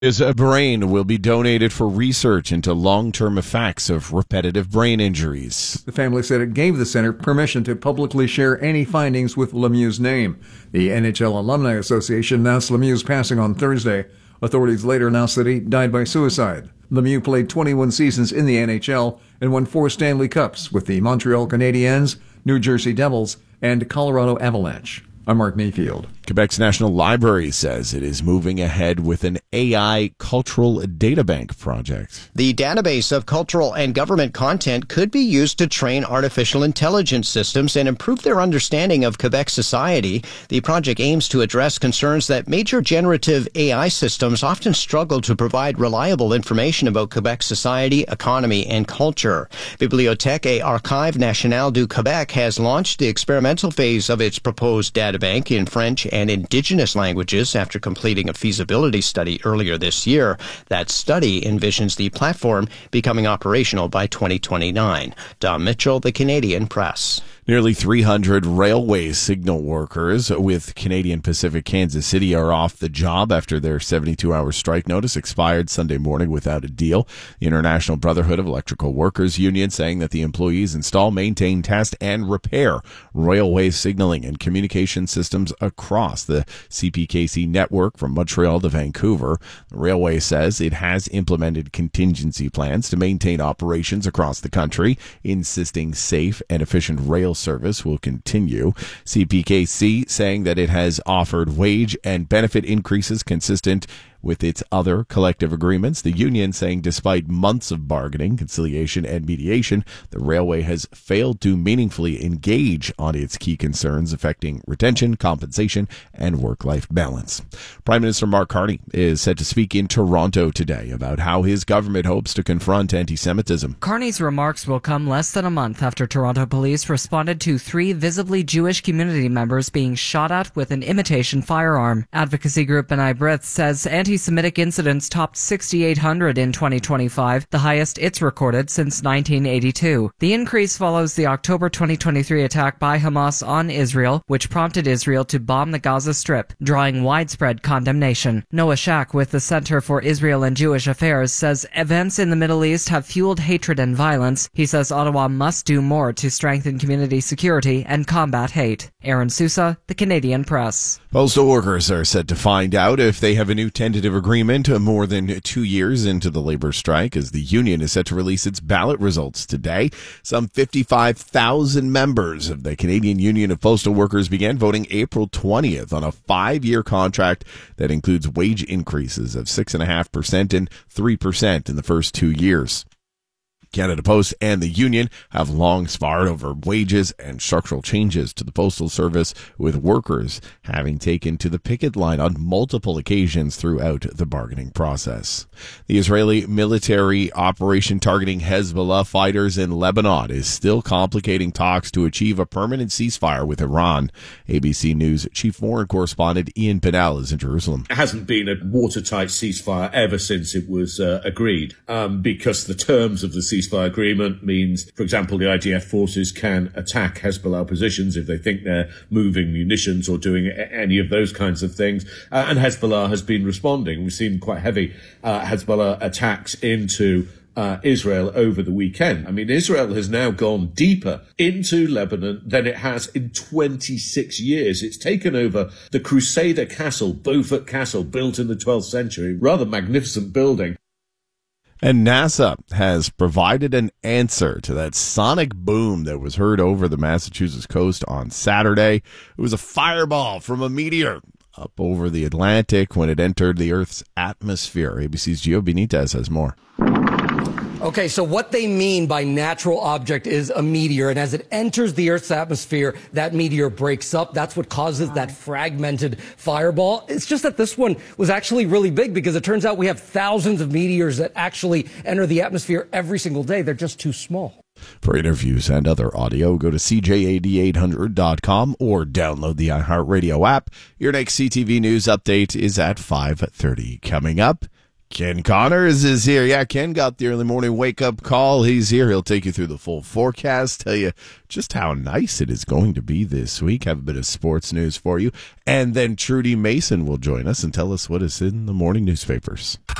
His brain will be donated for research into long-term effects of repetitive brain injuries. The family said it gave the center permission to publicly share any findings with Lemieux's name. The NHL Alumni Association announced Lemieux's passing on Thursday. Authorities later announced that he died by suicide. Lemieux played 21 seasons in the NHL and won 4 Stanley Cups with the Montreal Canadiens, New Jersey Devils, and Colorado Avalanche. I'm Mark Mayfield. Quebec's National Library says it is moving ahead with an AI cultural data bank project. The database of cultural and government content could be used to train artificial intelligence systems and improve their understanding of Quebec society. The project aims to address concerns that major generative AI systems often struggle to provide reliable information about Quebec society, economy, and culture. Bibliothèque et Archives Nationales du Québec has launched the experimental phase of its proposed databank in French and Indigenous languages after completing a feasibility study earlier this year. That study envisions the platform becoming operational by 2029. Don Mitchell, The Canadian Press. Nearly 300 railway signal workers with Canadian Pacific Kansas City are off the job after their 72-hour strike notice expired Sunday morning without a deal. The International Brotherhood of Electrical Workers Union saying that the employees install, maintain, test, and repair railway signaling and communication systems across the CPKC network from Montreal to Vancouver. The railway says it has implemented contingency plans to maintain operations across the country, insisting safe and efficient rail service will continue. CPKC saying that it has offered wage and benefit increases consistent with its other collective agreements. The union saying despite months of bargaining, conciliation, and mediation, the railway has failed to meaningfully engage on its key concerns affecting retention, compensation, and work-life balance. Prime Minister Mark Carney is set to speak in Toronto today about how his government hopes to confront anti-Semitism. Carney's remarks will come less than a month after Toronto police responded to 3 visibly Jewish community members being shot at with an imitation firearm. Advocacy group B'nai B'rith says anti-Semitic incidents topped 6,800 in 2025, the highest it's recorded since 1982. The increase follows the October 2023 attack by Hamas on Israel, which prompted Israel to bomb the Gaza Strip, drawing widespread condemnation. Noah Shack with the Center for Israel and Jewish Affairs says events in the Middle East have fueled hatred and violence. He says Ottawa must do more to strengthen community security and combat hate. Aaron Sousa, The Canadian Press. Postal workers are set to find out if they have a new tentative agreement more than 2 years into the labor strike, as the union is set to release its ballot results today. Some 55,000 members of the Canadian Union of Postal Workers began voting April 20th on a 5-year contract that includes wage increases of 6.5% and 3% in the first 2 years. Canada Post and the union have long sparred over wages and structural changes to the postal service, with workers having taken to the picket line on multiple occasions throughout the bargaining process. The Israeli military operation targeting Hezbollah fighters in Lebanon is still complicating talks to achieve a permanent ceasefire with Iran. ABC News chief foreign correspondent Ian Pinnell is in Jerusalem. It hasn't been a watertight ceasefire ever since it was agreed, because the terms of the ceasefire agreement means, for example, the IDF forces can attack Hezbollah positions if they think they're moving munitions or doing any of those kinds of things. And Hezbollah has been responding. We've seen quite heavy Hezbollah attacks into Israel over the weekend. I mean, Israel has now gone deeper into Lebanon than it has in 26 years. It's taken over the Crusader Castle, Beaufort Castle, built in the 12th century, rather magnificent building. And NASA has provided an answer to that sonic boom that was heard over the Massachusetts coast on Saturday. It was a fireball from a meteor up over the Atlantic when it entered the Earth's atmosphere. ABC's Gio Benitez has more. Okay, so what they mean by natural object is a meteor, and as it enters the Earth's atmosphere, that meteor breaks up. That's what causes that fragmented fireball. It's just that this one was actually really big, because it turns out we have thousands of meteors that actually enter the atmosphere every single day. They're just too small. For interviews and other audio, go to CJAD800.com or download the iHeartRadio app. Your next CTV News update is at 5:30. Coming up, Ken Connors is here. Yeah, Ken got the early morning wake-up call. He's here. He'll take you through the full forecast, tell you just how nice it is going to be this week, have a bit of sports news for you, and then Trudy Mason will join us and tell us what is in the morning newspapers.